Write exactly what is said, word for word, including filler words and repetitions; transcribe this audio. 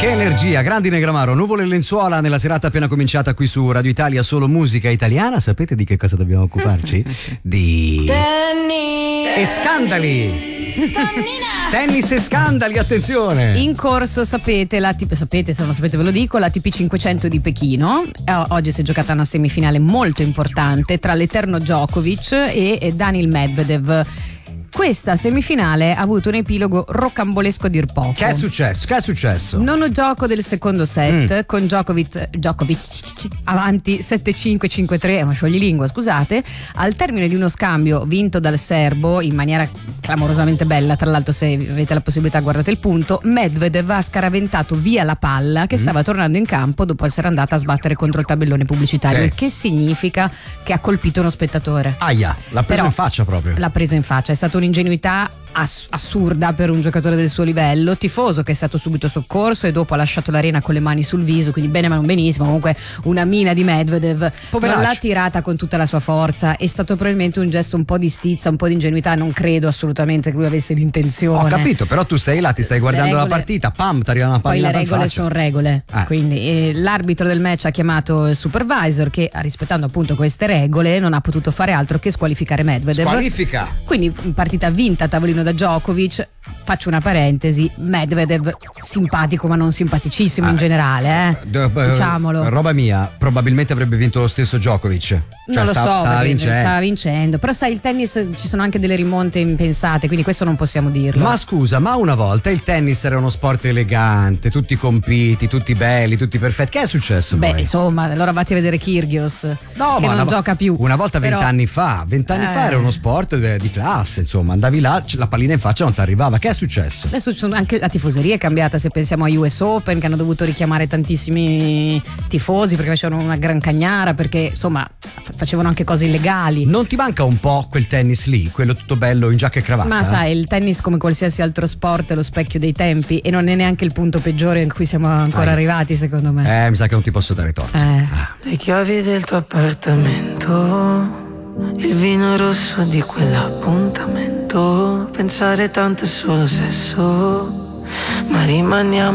Che energia, grandi Negramaro, nuvole e lenzuola nella serata appena cominciata qui su Radio Italia, solo musica italiana. Sapete di che cosa dobbiamo occuparci? Di tennis e scandali. Tennis e scandali, attenzione. in corso, sapete, la T- sapete, se non lo sapete ve lo dico, la A T P cinquecento di Pechino. Eh, oggi si è giocata una semifinale molto importante tra l'eterno Djokovic e, e Daniil Medvedev. Questa semifinale ha avuto un epilogo rocambolesco a dir poco. Che è successo? Che è successo? Nono gioco del secondo set, Mm. con Djokovic, Djokovic avanti sette cinque cinque tre, è una scioglilingua, scusate. Al termine di uno scambio vinto dal serbo in maniera clamorosamente bella, tra l'altro se avete la possibilità guardate il punto, Medvedev ha scaraventato via la palla che Mm. stava tornando in campo dopo essere andata a sbattere contro il tabellone pubblicitario, Sì. il che significa che ha colpito uno spettatore. Aia, l'ha preso Però in faccia proprio. L'ha preso in faccia, è stata un'ingenuità ass- assurda per un giocatore del suo livello. Tifoso che è stato subito soccorso e dopo ha lasciato l'arena con le mani sul viso, quindi bene ma non benissimo. Comunque una mina di Medvedev, Poveraccio. non l'ha tirata con tutta la sua forza, è stato probabilmente un gesto un po' di stizza, un po' di ingenuità. Non credo assolutamente che lui avesse l'intenzione. Ho capito, però tu sei là, ti stai guardando regole- la partita, pam, ti arriva una Poi le pallina in regole faccia. sono regole, Eh. quindi eh, l'arbitro del match ha chiamato il supervisor che, rispettando appunto queste regole, non ha potuto fare altro che squalificare Medvedev. Squalifica. Quindi partita vinta a tavolino da Djokovic. Faccio una parentesi, Medvedev simpatico ma non simpaticissimo in Ah, generale, eh? D- beh, diciamolo. Roba mia, probabilmente avrebbe vinto lo stesso Djokovic. Cioè, Non lo sta- so, stava perché vincendo. stava vincendo, però sai, il tennis ci sono anche delle rimonte impensate, quindi questo non possiamo dirlo. Ma scusa, ma una volta il tennis era uno sport elegante, tutti compiti, tutti belli, tutti perfetti. Che è successo Beh, poi? insomma, allora vatti a vedere Kyrgios, No, che ma non una, gioca più. Una volta Però- vent'anni fa, vent'anni Eh. fa era uno sport eh, di classe, insomma, andavi là, c- la pallina in faccia non ti arrivava. Che è successo? Adesso ci sono anche la tifoseria è cambiata, se pensiamo agli U S Open che hanno dovuto richiamare tantissimi tifosi perché facevano una gran cagnara, perché insomma f- facevano anche cose illegali. Non ti manca un po' quel tennis lì, quello tutto bello in giacca e cravatta? Ma sai, il tennis come qualsiasi altro sport è lo specchio dei tempi e non è neanche il punto peggiore in cui siamo ancora Ah. arrivati, secondo me. Eh, mi sa che non ti posso dare torto. Eh. Le chiavi del tuo appartamento, il vino rosso di quell'appuntamento. Pensare tanto è solo sesso, ma rimaniamo